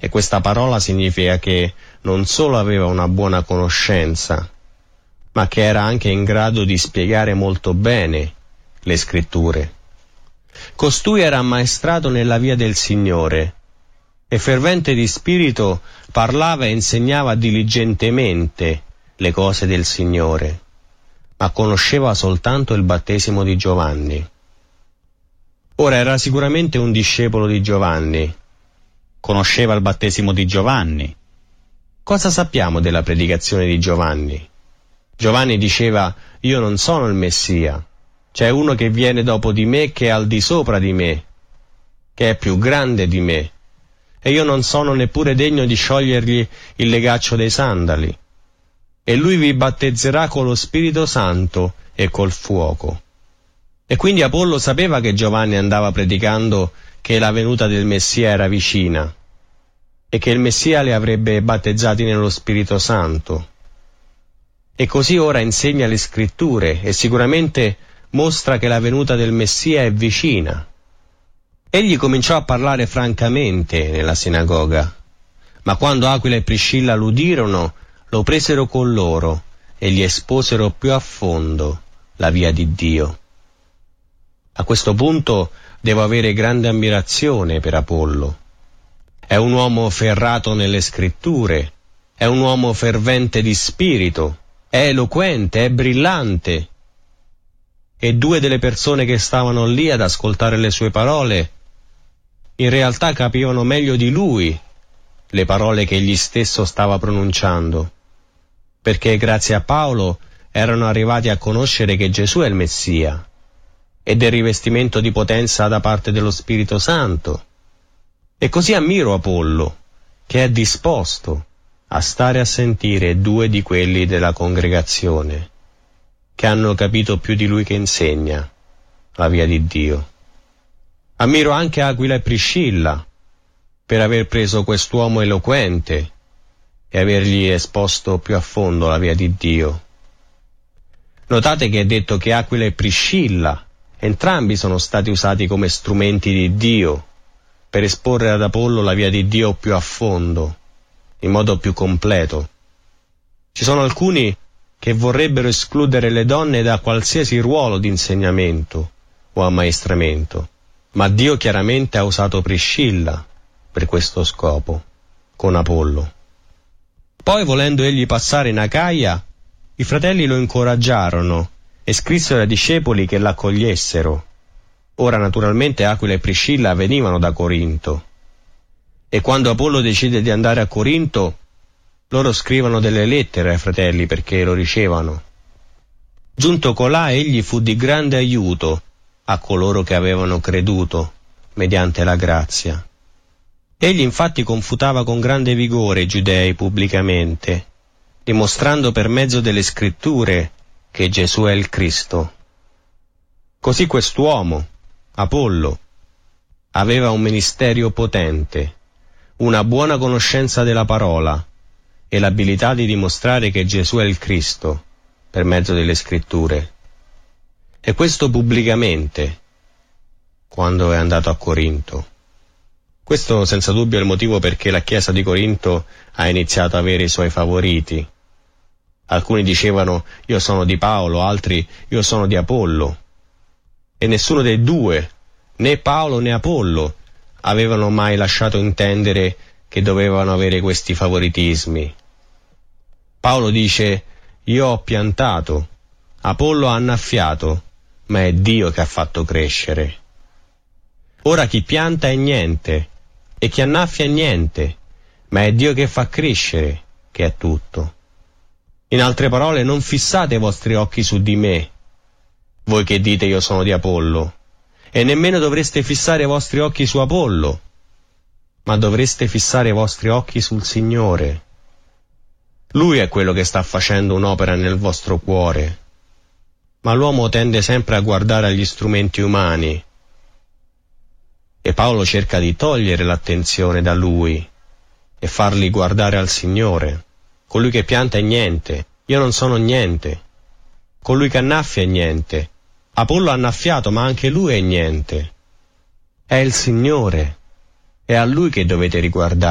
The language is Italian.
E questa parola significa che non solo aveva una buona conoscenza, ma che era anche in grado di spiegare molto bene le scritture. Costui era ammaestrato nella via del Signore e fervente di spirito parlava e insegnava diligentemente le cose del Signore, ma conosceva soltanto il battesimo di Giovanni. Ora era sicuramente un discepolo di Giovanni, conosceva il battesimo di Giovanni. Cosa sappiamo della predicazione di Giovanni? Giovanni diceva: io non sono il Messia, c'è uno che viene dopo di me, che è al di sopra di me, che è più grande di me, e io non sono neppure degno di sciogliergli il legaccio dei sandali. E lui vi battezzerà con lo Spirito Santo e col fuoco. E quindi Apollo sapeva che Giovanni andava predicando che la venuta del Messia era vicina e che il Messia li avrebbe battezzati nello Spirito Santo. E così ora insegna le scritture e sicuramente mostra che la venuta del Messia è vicina. Egli cominciò a parlare francamente nella sinagoga, ma quando Aquila e Priscilla l'udirono, lo presero con loro e gli esposero più a fondo la via di Dio. A questo punto devo avere grande ammirazione per Apollo. È un uomo ferrato nelle scritture, è un uomo fervente di spirito, è eloquente, è brillante. E due delle persone che stavano lì ad ascoltare le sue parole in realtà capivano meglio di lui le parole che egli stesso stava pronunciando, perché grazie a Paolo erano arrivati a conoscere che Gesù è il Messia e del rivestimento di potenza da parte dello Spirito Santo. E così ammiro Apollo, che è disposto a stare a sentire due di quelli della congregazione, che hanno capito più di lui che insegna la via di Dio. Ammiro anche Aquila e Priscilla per aver preso quest'uomo eloquente e avergli esposto più a fondo la via di Dio. Notate che è detto che Aquila e Priscilla entrambi sono stati usati come strumenti di Dio per esporre ad Apollo la via di Dio più a fondo, in modo più completo. Ci sono alcuni che vorrebbero escludere le donne da qualsiasi ruolo di insegnamento o ammaestramento, ma Dio chiaramente ha usato Priscilla per questo scopo, con Apollo. Poi, volendo egli passare in Acaia, i fratelli lo incoraggiarono e scrissero ai discepoli che l'accogliessero. Ora naturalmente Aquila e Priscilla venivano da Corinto, e quando Apollo decide di andare a Corinto, loro scrivono delle lettere ai fratelli perché lo ricevano. Giunto colà, egli fu di grande aiuto a coloro che avevano creduto mediante la grazia. Egli infatti confutava con grande vigore i giudei pubblicamente, dimostrando per mezzo delle scritture che Gesù è il Cristo. Così quest'uomo, Apollo, aveva un ministerio potente, una buona conoscenza della parola e l'abilità di dimostrare che Gesù è il Cristo per mezzo delle scritture. E questo pubblicamente, quando è andato a Corinto. Questo senza dubbio è il motivo perché la Chiesa di Corinto ha iniziato ad avere i suoi favoriti. Alcuni dicevano: io sono di Paolo, altri: io sono di Apollo. E nessuno dei due, né Paolo né Apollo, avevano mai lasciato intendere che dovevano avere questi favoritismi. Paolo dice: io ho piantato, Apollo ha annaffiato, ma è Dio che ha fatto crescere. Ora chi pianta è niente, e chi annaffia è niente, ma è Dio che fa crescere, che è tutto. In altre parole, non fissate i vostri occhi su di me, voi che dite io sono di Apollo, e nemmeno dovreste fissare i vostri occhi su Apollo, ma dovreste fissare i vostri occhi sul Signore. Lui è quello che sta facendo un'opera nel vostro cuore, ma l'uomo tende sempre a guardare agli strumenti umani, e Paolo cerca di togliere l'attenzione da lui e farli guardare al Signore. Colui che pianta è niente, io non sono niente. Colui che annaffia è niente. Apollo ha annaffiato, ma anche lui è niente. È il Signore, è a lui che dovete riguardare.